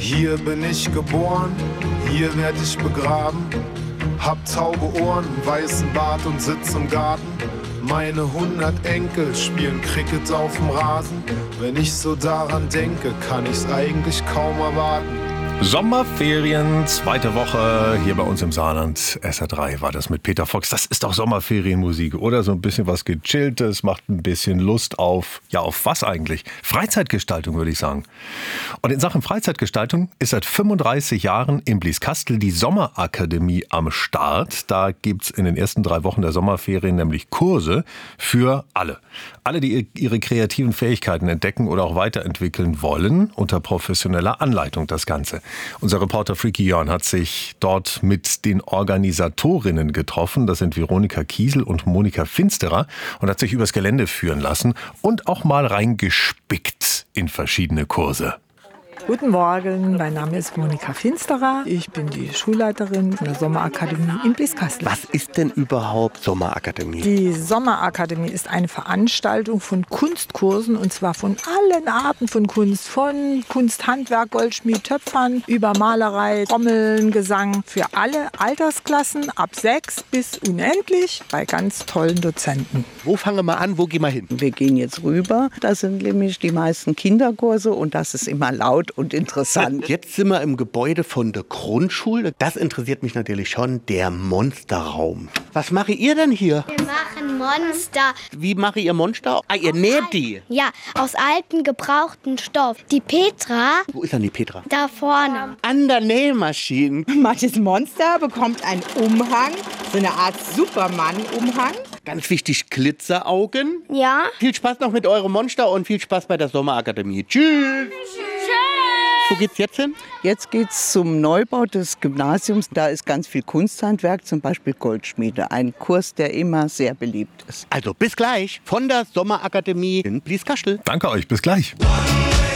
Hier bin ich geboren, hier werd ich begraben. Hab taube Ohren, weißen Bart und sitz im Garten. Meine 100 Enkel spielen Cricket auf dem Rasen. Wenn ich so daran denke, kann ich's eigentlich kaum erwarten. Sommerferien, zweite Woche hier bei uns im Saarland. SR3 war das mit Peter Fox. Das ist doch Sommerferienmusik, oder? So ein bisschen was Gechilltes, macht ein bisschen Lust auf, ja, auf was eigentlich? Freizeitgestaltung, würde ich sagen. Und in Sachen Freizeitgestaltung ist seit 35 Jahren in Blieskastel die Sommerakademie am Start. Da gibt's in den ersten 3 Wochen der Sommerferien nämlich Kurse für alle. Alle, die ihre kreativen Fähigkeiten entdecken oder auch weiterentwickeln wollen, unter professioneller Anleitung das Ganze. Unser Reporter Freaky Jörn hat sich dort mit den Organisatorinnen getroffen. Das sind Veronika Kiesel und Monika Finsterer, und hat sich übers Gelände führen lassen und auch mal reingespickt in verschiedene Kurse. Guten Morgen, mein Name ist Monika Finsterer. Ich bin die Schulleiterin der Sommerakademie in Blieskastel. Was ist denn überhaupt Sommerakademie? Die Sommerakademie ist eine Veranstaltung von Kunstkursen, und zwar von allen Arten von Kunst. Von Kunsthandwerk, Goldschmied, Töpfern, über Malerei, Trommeln, Gesang. Für alle Altersklassen ab 6 bis unendlich bei ganz tollen Dozenten. Wo fangen wir an, wo gehen wir hin? Wir gehen jetzt rüber. Das sind nämlich die meisten Kinderkurse und das ist immer laut und interessant. Jetzt sind wir im Gebäude von der Grundschule. Das interessiert mich natürlich schon, der Monsterraum. Was macht ihr denn hier? Wir machen Monster. Wie macht ihr Monster? Ah, ihr näht die? Ja, aus alten, gebrauchten Stoff. Die Petra, Wo ist denn die Petra? da vorne. An der Nähmaschine. Manches Monster bekommt einen Umhang, so eine Art Superman-Umhang. Ganz wichtig, Glitzeraugen. Ja. Viel Spaß noch mit eurem Monster und viel Spaß bei der Sommerakademie. Tschüss. Wo geht's jetzt hin? Jetzt geht's zum Neubau des Gymnasiums. Da ist ganz viel Kunsthandwerk, zum Beispiel Goldschmiede. Ein Kurs, der immer sehr beliebt ist. Also bis gleich von der Sommerakademie in Blieskastel. Danke euch, bis gleich.